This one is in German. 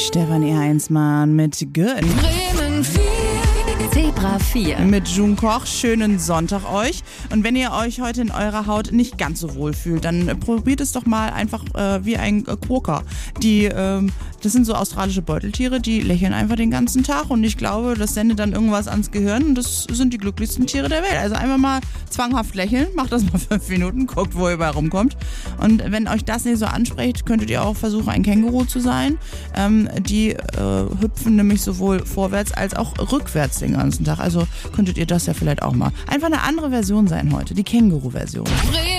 Stefanie Heinzmann mit Good. Bremen 4. Zebra 4. Mit June Koch. Schönen Sonntag euch. Und wenn ihr euch heute in eurer Haut nicht ganz so wohl fühlt, dann probiert es doch mal einfach wie ein Quokka. Das sind so australische Beuteltiere, die lächeln einfach den ganzen Tag und ich glaube, das sendet dann irgendwas ans Gehirn und das sind die glücklichsten Tiere der Welt. Also einfach mal zwanghaft lächeln, macht das mal 5 Minuten, guckt, wo ihr überall rumkommt. Und wenn euch das nicht so anspricht, könntet ihr auch versuchen, ein Känguru zu sein. Die hüpfen nämlich sowohl vorwärts als auch rückwärts den ganzen Tag. Also könntet ihr das ja vielleicht auch mal. Einfach eine andere Version sein heute, die Känguru-Version.